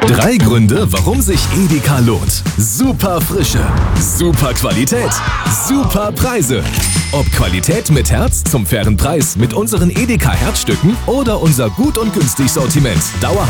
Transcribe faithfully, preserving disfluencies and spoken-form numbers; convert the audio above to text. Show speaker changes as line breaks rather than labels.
Drei Gründe, warum sich Edeka lohnt. Super Frische, super Qualität, super Preise. Ob Qualität mit Herz zum fairen Preis mit unseren Edeka Herzstücken oder unser gut und günstig Sortiment. Dauerhaft